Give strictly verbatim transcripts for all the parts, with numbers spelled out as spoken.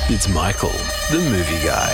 It's Michael, the movie guy.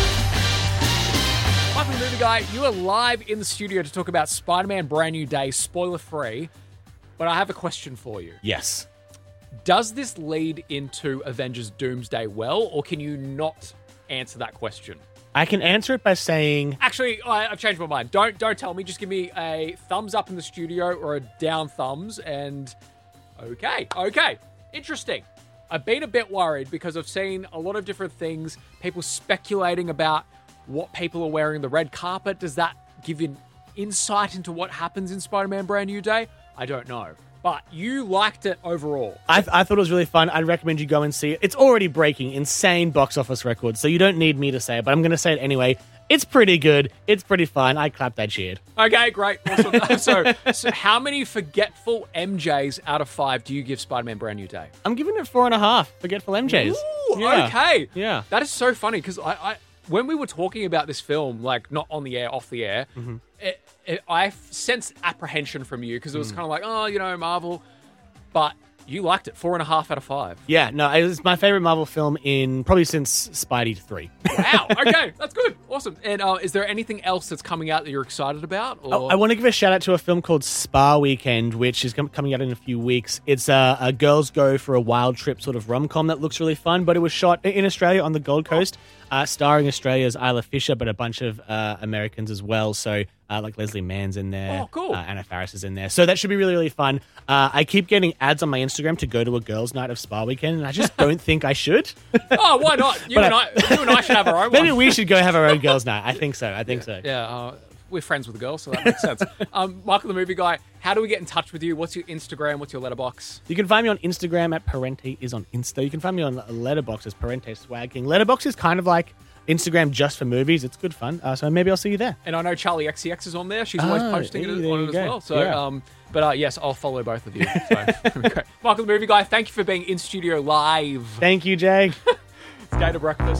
Michael, the movie guy, you are live in the studio to talk about Spider-Man Brand New Day, spoiler-free. But I have a question for you. Yes. Does this lead into Avengers Doomsday well, or can you not answer that question? I can answer it by saying... Actually, I, I've changed my mind. Don't don't tell me. Just give me a thumbs up in the studio or a down thumbs, and... Okay, okay. Interesting. I've been a bit worried because I've seen a lot of different things, people speculating about what people are wearing the red carpet. Does that give you insight into what happens in Spider-Man Brand New Day? I don't know. But you liked it overall. I, I thought it was really fun. I'd recommend you go and see it. It's already breaking insane box office records, so you don't need me to say it, but I'm going to say it anyway. It's pretty good. It's pretty fun. I clapped, I cheered. Okay, great. Awesome. so, so how many forgetful M Js out of five do you give Spider-Man Brand New Day? I'm giving it four and a half forgetful M Js. Ooh, Yeah. okay. Yeah. That is so funny because I, I, when we were talking about this film, like not on the air, off the air, Mm-hmm. it, it, I sensed apprehension from you because it was Mm. kind of like, oh, you know, Marvel. But you liked it. Four and a half out of five. Yeah, no, it was my favorite Marvel film in probably since Spidey three. Wow. Okay. That's good. Awesome. And uh, is there anything else that's coming out that you're excited about? Or... Oh, I want to give a shout out to a film called Spa Weekend, which is com- coming out in a few weeks. It's uh, a girls go for a wild trip sort of rom-com that looks really fun, but it was shot in Australia on the Gold Coast, uh, starring Australia's Isla Fisher, but a bunch of uh, Americans as well. So uh, like Leslie Mann's in there. Oh, cool. Uh, Anna Faris is in there. So that should be really, really fun. Uh, I keep getting ads on my Instagram to go to a girls' night of Spa Weekend, and I just don't think I should. Oh, why not? You But and I- I, you and I should have our own Maybe one. we should go have our own girls' night. I think so. I think so. Yeah, uh, we're friends with the girls, so that makes sense. um, Michael, the movie guy, how do we get in touch with you? What's your Instagram? What's your letterbox? You can find me on Instagram at Parente is on Insta. You can find me on Letterboxd as Parente Swag King. Letterboxd is kind of like Instagram just for movies. It's good fun. Uh, so maybe I'll see you there. And I know Charlie X C X is on there. She's always Ah, posting hey, it there on you it as go. well. So, Yeah. um, but uh, yes, I'll follow both of you. So, great. Michael, the movie guy, thank you for being in studio live. Thank you, Jake. It's Gator Breakfast.